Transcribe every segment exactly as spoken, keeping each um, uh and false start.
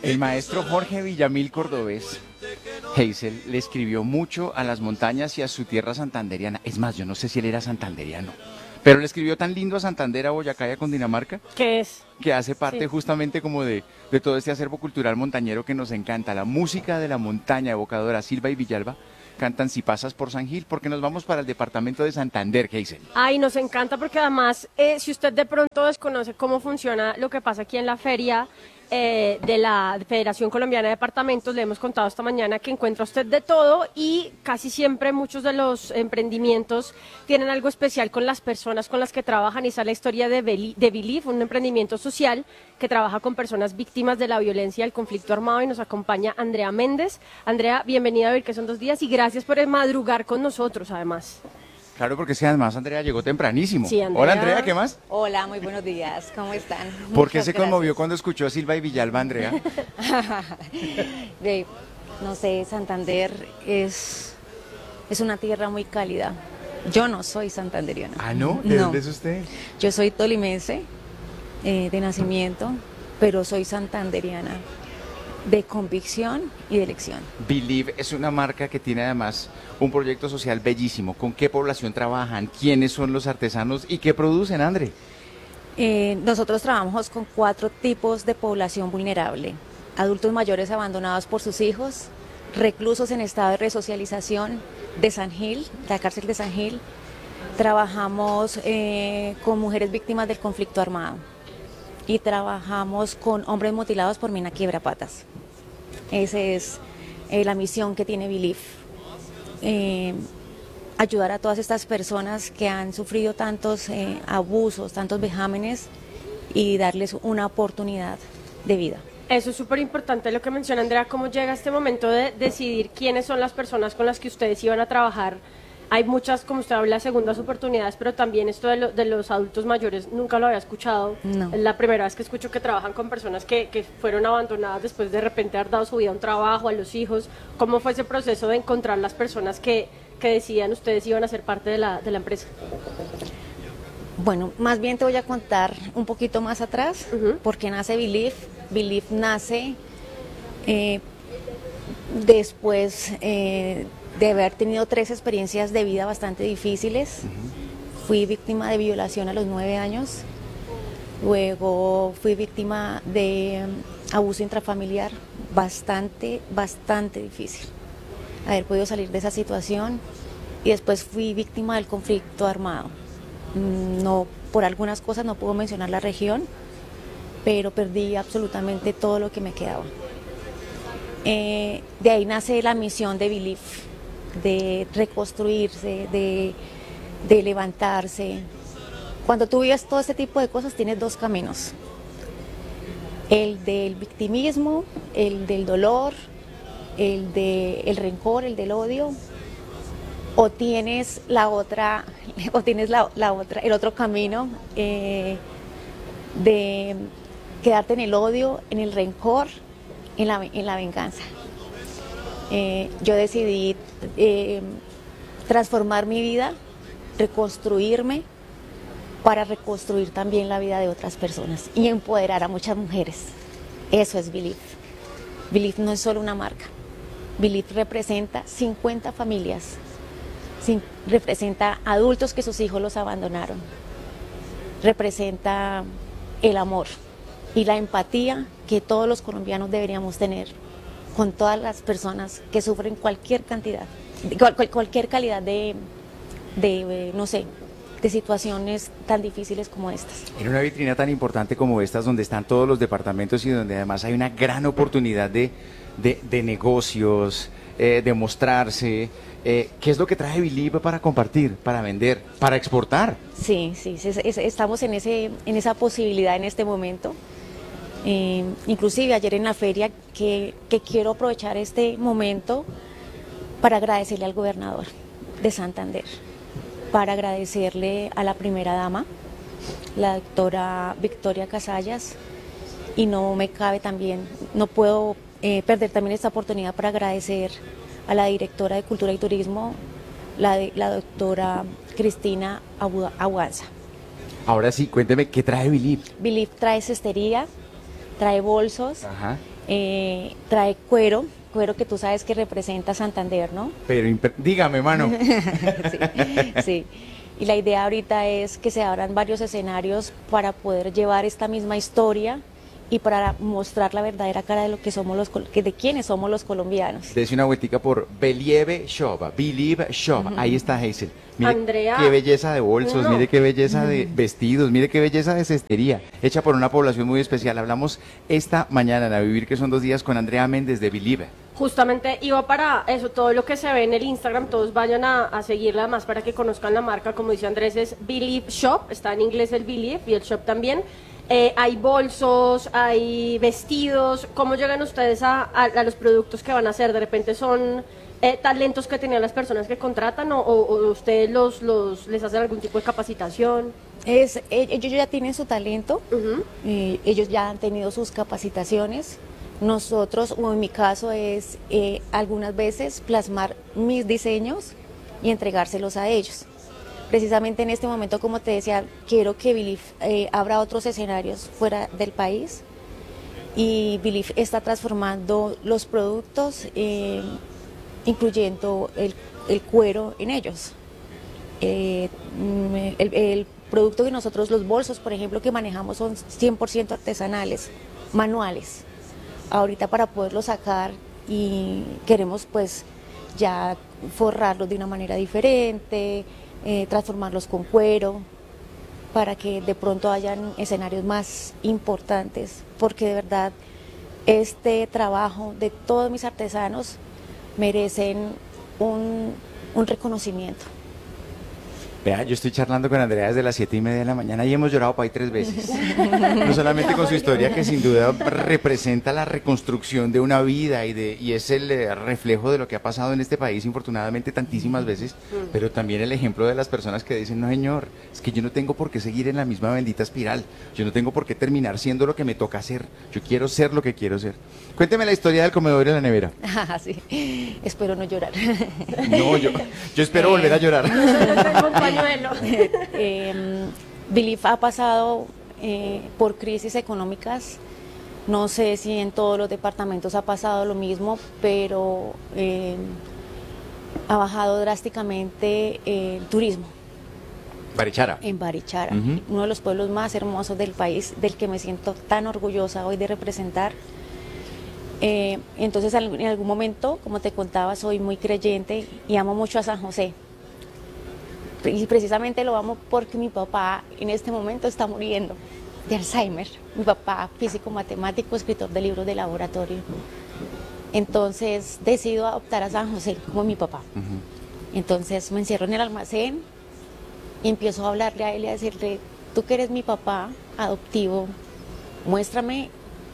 El maestro Jorge Villamil Cordobés, Hazel, le escribió mucho a las montañas y a su tierra santanderiana. Es más, yo no sé si él era santanderiano, pero le escribió tan lindo a Santander, a Boyacá y a Cundinamarca, ¿Qué es? que hace parte Sí. justamente como de, de todo este acervo cultural montañero que nos encanta. La música de la montaña, evocadora. Silva y Villalba cantan Si pasas por San Gil, porque nos vamos para el departamento de Santander, Hazel. Ay, nos encanta porque además, eh, si usted de pronto desconoce cómo funciona lo que pasa aquí en la feria eh, de la Federación Colombiana de Departamentos, le hemos contado esta mañana que encuentra usted de todo y casi siempre muchos de los emprendimientos tienen algo especial con las personas con las que trabajan, y esa es la historia de, Beli- de Belief, un emprendimiento social que trabaja con personas víctimas de la violencia y el conflicto armado, y nos acompaña Andrea Méndez. Andrea, bienvenida a Vivir que son dos días y gracias por madrugar con nosotros además. Claro, porque es que además Andrea llegó tempranísimo. Sí, Andrea. Hola Andrea, ¿qué más? Hola, muy buenos días, ¿cómo están? ¿Por qué Muchas se conmovió gracias. cuando escuchó a Silva y Villalba, Andrea? Ve, no sé, Santander es, es una tierra muy cálida. Yo no soy santanderiana. Ah, ¿no? ¿De No. dónde es usted? Yo soy tolimense eh, de nacimiento, pero soy santanderiana de convicción y de elección. Believe es una marca que tiene además un proyecto social bellísimo. ¿Con qué población trabajan? ¿Quiénes son los artesanos? ¿Y qué producen, Andre? Eh, nosotros trabajamos con cuatro tipos de población vulnerable: adultos mayores abandonados por sus hijos, reclusos en estado de resocialización de San Gil, la cárcel de San Gil. Trabajamos eh, con mujeres víctimas del conflicto armado y trabajamos con hombres mutilados por mina quiebrapatas. Esa es eh, la misión que tiene Belief. Eh, ayudar a todas estas personas que han sufrido tantos eh, abusos, tantos vejámenes, y darles una oportunidad de vida. Eso es súper importante lo que menciona Andrea, cómo llega este momento de decidir quiénes son las personas con las que ustedes iban a trabajar. Hay muchas, como usted habla, segundas oportunidades, pero también esto de, lo- de los adultos mayores nunca lo había escuchado. No. Es la primera vez que escucho que trabajan con personas que, que fueron abandonadas después de repente haber dado su vida a un trabajo, a los hijos. ¿Cómo fue ese proceso de encontrar las personas que, que decidían ustedes iban a ser parte de la, de la empresa? Bueno, más bien te voy a contar un poquito más atrás, Ujú. porque nace Belief. Belief nace eh, después eh, de haber tenido tres experiencias de vida bastante difíciles. Fui víctima de violación a los nueve años, luego fui víctima de um, abuso intrafamiliar, bastante, bastante difícil haber podido salir de esa situación, y después fui víctima del conflicto armado. Mm, No, por algunas cosas no puedo mencionar la región, pero perdí absolutamente todo lo que me quedaba. Eh, de ahí nace la misión de Belief, de reconstruirse, de, de levantarse. Cuando tú vives todo este tipo de cosas, tienes dos caminos: el del victimismo, el del dolor, el del rencor, el del odio, o tienes la otra, o tienes la, la otra, el otro camino eh, de quedarte en el odio, en el rencor, en la, en la venganza. Eh, yo decidí eh, transformar mi vida, reconstruirme, para reconstruir también la vida de otras personas y empoderar a muchas mujeres. Eso es Belief. Belief no es solo una marca. Belief representa cincuenta familias, Cin- representa adultos que sus hijos los abandonaron, representa el amor y la empatía que todos los colombianos deberíamos tener con todas las personas que sufren cualquier cantidad, cual- cual- cualquier calidad de, de, eh, no sé, de situaciones tan difíciles como estas. En una vitrina tan importante como estas, donde están todos los departamentos y donde además hay una gran oportunidad de, de, de negocios, eh, de mostrarse, eh, ¿qué es lo que trae Believe para compartir, para vender, para exportar? Sí, sí, sí, es- estamos en, ese, en esa posibilidad en este momento. Eh, inclusive ayer en la feria, que, que quiero aprovechar este momento para agradecerle al gobernador de Santander, para agradecerle a la primera dama, la doctora Victoria Casallas, y no me cabe también, no puedo eh, perder también esta oportunidad para agradecer a la directora de Cultura y Turismo, la, de- la doctora Cristina Abu- Aguanza. Ahora sí, cuénteme, ¿qué trae Believe? Belief trae cestería, trae bolsos, Ajá. eh, trae cuero, cuero que tú sabes que representa Santander, ¿no? Pero imper- dígame, mano. Sí, sí. Y la idea ahorita es que se abran varios escenarios para poder llevar esta misma historia y para mostrar la verdadera cara de lo que somos los col- que de quiénes somos los colombianos. Dese una vueltica por Believe Shop, Believe Shop. Ahí está Hazel. Mire Andrea, qué belleza de bolsos, no. mire qué belleza de vestidos, mire qué belleza de cestería, hecha por una población muy especial. Hablamos esta mañana en A Vivir, que son dos días, con Andrea Méndez de Believe. Justamente iba para eso, todo lo que se ve en el Instagram, todos vayan a, a seguirla además para que conozcan la marca, como dice Andrés, es Believe Shop, está en inglés el Believe y el Shop también. Eh, hay bolsos, hay vestidos. ¿Cómo llegan ustedes a, a, a los productos que van a hacer? ¿De repente son eh, talentos que tenían las personas que contratan o, o, o ustedes los, los les hacen algún tipo de capacitación? Es, e- ellos ya tienen su talento, Ujú. eh, ellos ya han tenido sus capacitaciones. Nosotros, o en mi caso, es eh, algunas veces plasmar mis diseños y entregárselos a ellos. Precisamente en este momento, como te decía, quiero que Believe eh, abra otros escenarios fuera del país y Believe está transformando los productos, eh, incluyendo el, el cuero en ellos. Eh, mm, el, el producto que nosotros, los bolsos, por ejemplo, que manejamos son cien por ciento artesanales, manuales. Ahorita para poderlo sacar y queremos pues ya forrarlos de una manera diferente, eh, transformarlos con cuero, para que de pronto hayan escenarios más importantes, porque de verdad este trabajo de todos mis artesanos merecen un, un reconocimiento. Vea, yo estoy charlando con Andrea desde las siete y media de la mañana y hemos llorado para ahí tres veces. No solamente con su historia, que sin duda representa la reconstrucción de una vida y, de, y es el eh, reflejo de lo que ha pasado en este país, infortunadamente, tantísimas veces, pero también el ejemplo de las personas que dicen, no señor, es que yo no tengo por qué seguir en la misma bendita espiral, yo no tengo por qué terminar siendo lo que me toca ser, yo quiero ser lo que quiero ser. Cuénteme la historia del comedor y la nevera. Ah, sí, espero no llorar. No, yo, yo espero volver a llorar. Tengo un pañuelo. eh, Believe ha pasado eh, por crisis económicas. No sé si en todos los departamentos ha pasado lo mismo, pero eh, ha bajado drásticamente eh, el turismo Barichara. en Barichara, Ujú. uno de los pueblos más hermosos del país, del que me siento tan orgullosa hoy de representar. Eh, entonces, al- en algún momento, como te contaba, soy muy creyente y amo mucho a San José. Y precisamente lo amo porque mi papá en este momento está muriendo de Alzheimer. Mi papá, físico, matemático, escritor de libros de laboratorio. Entonces decido adoptar a San José como mi papá. Ujú. Entonces me encierro en el almacén y empiezo a hablarle a él y a decirle, tú que eres mi papá adoptivo, muéstrame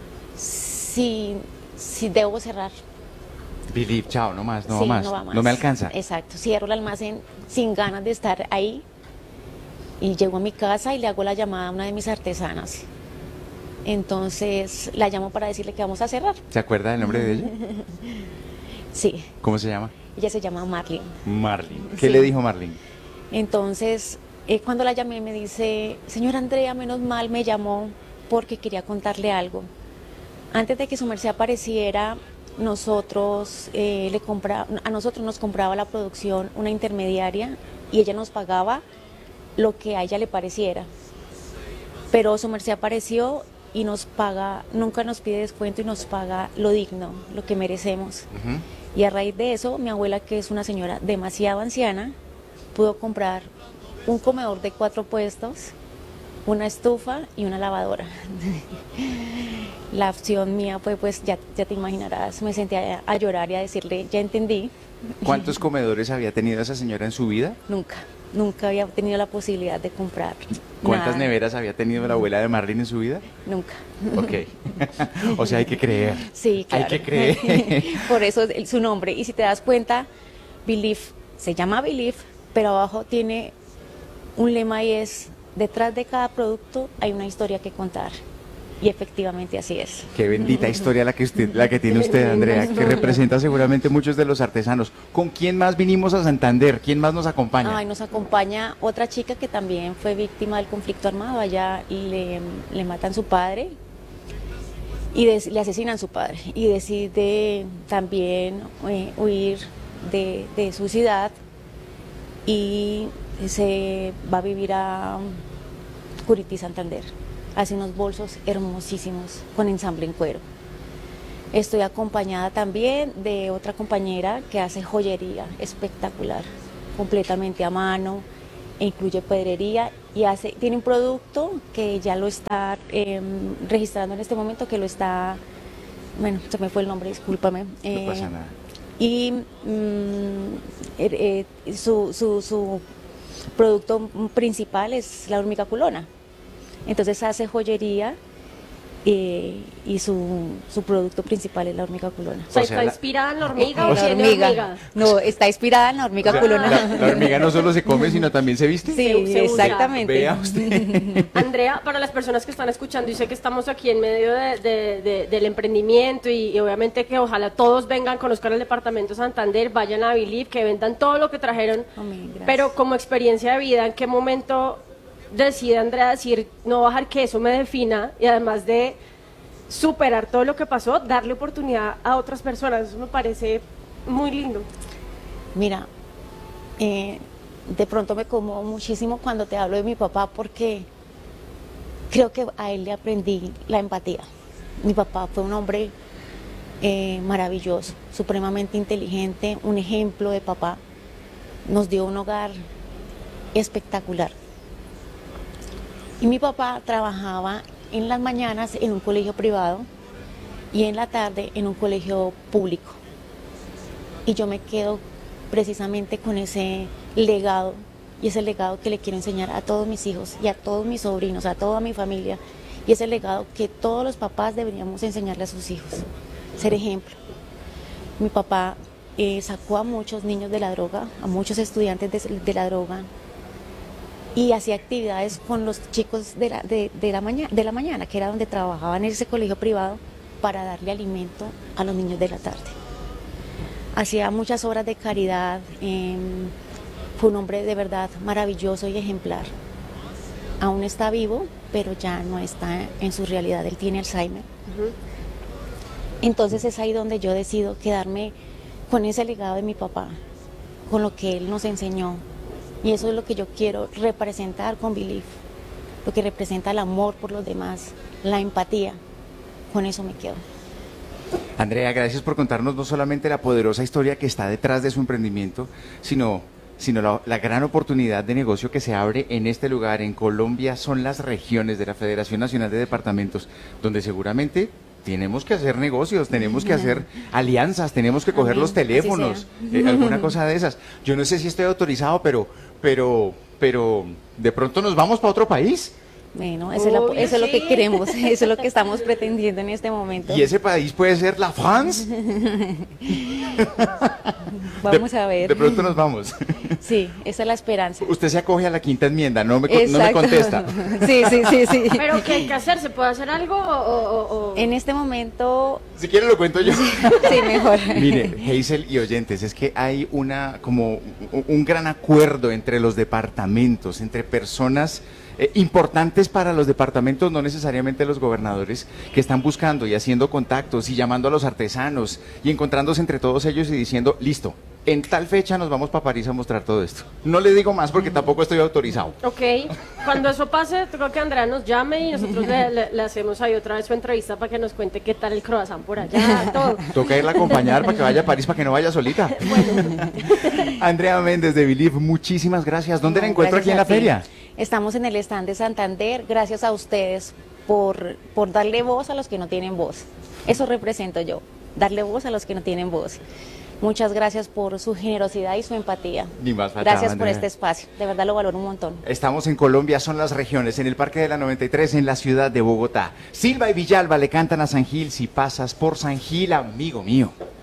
si, si debo cerrar. Believe, chao, no más, no Sí, más. no va más. No me alcanza. Exacto, cierro el almacén sin ganas de estar ahí y llego a mi casa y le hago la llamada a una de mis artesanas. Entonces la llamo para decirle que vamos a cerrar. ¿Se acuerda del nombre de ella? Sí, ¿Cómo se llama? ella se llama Marlene. Marlene. ¿Qué Sí. le dijo Marlene? Entonces, eh, cuando la llamé me dice, señora Andrea, menos mal me llamó porque quería contarle algo. Antes de que su merced apareciera, nosotros eh, le compra, a nosotros nos compraba la producción una intermediaria y ella nos pagaba lo que a ella le pareciera. Pero su merced apareció y nos paga, nunca nos pide descuento y nos paga lo digno, lo que merecemos. Ujú. Y a raíz de eso, mi abuela, que es una señora demasiado anciana, pudo comprar un comedor de cuatro puestos, una estufa y una lavadora. La opción mía fue, pues ya, ya te imaginarás, me senté a, a llorar y a decirle, ya entendí. ¿Cuántos comedores había tenido esa señora en su vida? Nunca, nunca había tenido la posibilidad de comprar. ¿Cuántas nada. neveras había tenido la abuela de Marlene en su vida? Nunca. Ok. O sea, hay que creer. Sí, claro. Hay que creer. Por eso es el- su nombre. Y si te das cuenta, Believe se llama Believe, pero abajo tiene un lema y es, detrás de cada producto hay una historia que contar. Y efectivamente así es. Qué bendita historia la que usted, la que tiene usted, Andrea, que representa seguramente muchos de los artesanos. ¿Con quién más vinimos a Santander? ¿Quién más nos acompaña? Ay, nos acompaña otra chica que también fue víctima del conflicto armado. Allá le, le matan su padre. y de- le asesinan a su padre y decide también eh, huir de, de su ciudad y se va a vivir a Curití, Santander. Hace unos bolsos hermosísimos con ensamble en cuero. Estoy acompañada también de otra compañera que hace joyería espectacular, completamente a mano, e incluye pedrería y hace, tiene un producto que ya lo está eh, registrando en este momento, que lo está, bueno, se me fue el nombre, discúlpame. No eh, pasa nada. Y mm, eh, eh, su, su, su producto principal es la hormiga culona. Entonces hace joyería eh, y su, su producto principal es la hormiga culona. O sea, O sea, ¿está la- inspirada en la hormiga o La tiene hormiga. hormigas? No, está inspirada en la hormiga O sea, culona. la, la hormiga no solo se come, sino también se viste. Sí, Se- se usa. exactamente. Vea usted. Andrea, para las personas que están escuchando, y sé que estamos aquí en medio de- de- de- del emprendimiento y, y obviamente que ojalá todos vengan, conozcan el departamento Santander, vayan a Believe, que vendan todo lo que trajeron, Amén, gracias. pero como experiencia de vida, ¿en qué momento decide Andrea decir no bajar que eso me defina y además de superar todo lo que pasó, darle oportunidad a otras personas? Eso me parece muy lindo. Mira, eh, de pronto me conmuevo muchísimo cuando te hablo de mi papá porque creo que a él le aprendí la empatía. Mi papá fue un hombre eh, maravilloso, supremamente inteligente, un ejemplo de papá. Nos dio un hogar espectacular. Y mi papá trabajaba en las mañanas en un colegio privado y en la tarde en un colegio público. Y yo me quedo precisamente con ese legado, y ese legado que le quiero enseñar a todos mis hijos y a todos mis sobrinos, a toda mi familia, y ese legado que todos los papás deberíamos enseñarle a sus hijos, ser ejemplo. Mi papá eh, sacó a muchos niños de la droga, a muchos estudiantes de, de la droga, y hacía actividades con los chicos de la, de, de la mañana, de la mañana, que era donde trabajaba en ese colegio privado, para darle alimento a los niños de la tarde. Hacía muchas obras de caridad, eh, fue un hombre de verdad maravilloso y ejemplar. Aún está vivo, pero ya no está en su realidad, él tiene Alzheimer. Ujú. Entonces es ahí donde yo decido quedarme con ese legado de mi papá, con lo que él nos enseñó. Y eso es lo que yo quiero representar con Believe, lo que representa el amor por los demás, la empatía. Con eso me quedo. Andrea, gracias por contarnos no solamente la poderosa historia que está detrás de su emprendimiento, sino, sino la, la gran oportunidad de negocio que se abre en este lugar. En Colombia son las regiones de la Federación Nacional de Departamentos, donde seguramente tenemos que hacer negocios, tenemos que hacer alianzas, tenemos que coger Amén, los así teléfonos, eh, alguna cosa de esas. Yo no sé si estoy autorizado, pero, pero, pero, ¿de pronto nos vamos para otro país? Bueno, eso, es, la- Obvio, eso es lo que sí. queremos, eso es lo que estamos pretendiendo en este momento. ¿Y ese país puede ser la France? Vamos De- a ver. De pronto nos vamos. Sí, esa es la esperanza. Usted se acoge a la quinta enmienda, no me, co- no me Exacto. contesta. Sí, sí, sí, sí. Pero ¿qué hay que hacer? ¿Se puede hacer algo o...? o- o- En este momento, Si quiere lo cuento yo. sí, mejor. Mire, Hazel y oyentes, es que hay una como un, un gran acuerdo entre los departamentos, entre personas eh, importantes para los departamentos, no necesariamente los gobernadores, que están buscando y haciendo contactos y llamando a los artesanos y encontrándose entre todos ellos y diciendo, listo, en tal fecha nos vamos para París a mostrar todo esto. No le digo más porque tampoco estoy autorizado. Ok, cuando eso pase, creo que Andrea nos llame y nosotros le, le- le hacemos ahí otra vez su entrevista para que nos cuente qué tal el croissant por allá, todo. Toca irla a acompañar para que vaya a París, para que no vaya solita. Andrea Méndez de Believe, muchísimas gracias. ¿Dónde la No, encuentro aquí gracias en la a ti. feria? Estamos en el stand de Santander, gracias a ustedes por, por darle voz a los que no tienen voz. Eso represento yo, darle voz a los que no tienen voz. Muchas gracias por su generosidad y su empatía. Ni más faltaba, Gracias por Andrea. este espacio, de verdad lo valoro un montón. Estamos en Colombia, son las regiones, en el Parque de la noventa y tres, en la ciudad de Bogotá. Silva y Villalba le cantan a San Gil, si pasas por San Gil, amigo mío.